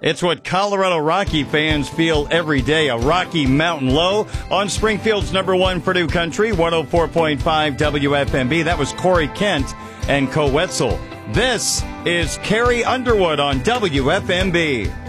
It's what Colorado Rocky fans feel every day, a Rocky Mountain Low on Springfield's number one Purdue Country, 104.5 WFMB. That was Corey Kent and Co Wetzel. This is Carrie Underwood on WFMB.